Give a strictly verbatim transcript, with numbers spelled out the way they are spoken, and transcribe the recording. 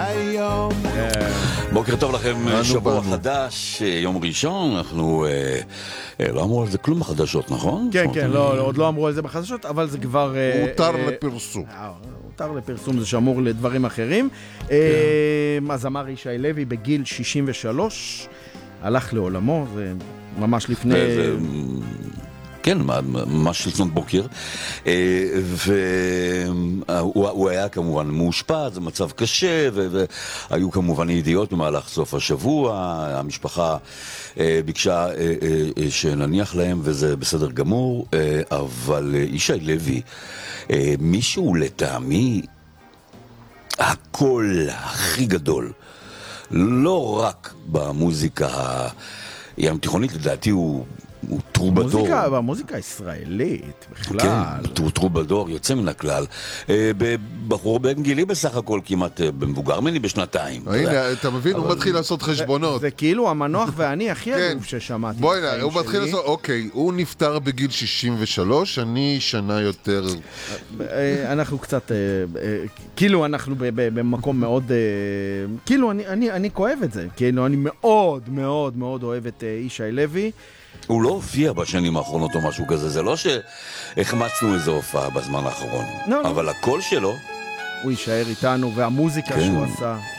היום. בוקר טוב לכם, שבוע חדש, יום ראשון, אנחנו לא אמרו על זה כלום בחדשות, נכון? כן, כן, עוד לא אמרו על זה בחדשות, אבל זה כבר... הותר לפרסום. הותר לפרסום, זה שאמור לדברים אחרים. אז אמר ישי לוי בגיל שישים ושלוש, הלך לעולמו, זה ממש לפני... כן, ממש לפנות בוקר, והוא היה כמובן מאושפז, זה מצב קשה, והיו כמובן ידיעות במהלך סוף השבוע, המשפחה ביקשה שנניח להם, וזה בסדר גמור, אבל ישי לוי, מישהו לטעמי, הקול הכי גדול, לא רק במוזיקה הים תיכונית, לדעתי הוא... הוא טרובדור. מוזיקה, במוזיקה הישראלית, בכלל. כן, הוא טרובדור, יוצא מן הכלל. בחור בן גילי בסך הכל, כמעט במבוגר ממני בשנתיים. הנה, אתה מבין, הוא מתחיל לעשות חשבונות. זה כאילו המנוח ואני הכי אהוב ששמעתי. בואי נה, הוא מתחיל לעשות, אוקיי, הוא נפטר בגיל שישים ושלוש, אני שנה יותר... אנחנו קצת, כאילו אנחנו במקום מאוד, כאילו אני כואב את זה, כאילו אני מאוד מאוד מאוד אוהב את ישי לוי. הוא לא הופיע בשנים האחרונות או משהו כזה, זה לא שהחמצנו איזו הופעה בזמן האחרון, אבל הקול שלו הוא יישאר איתנו, והמוזיקה שהוא עשה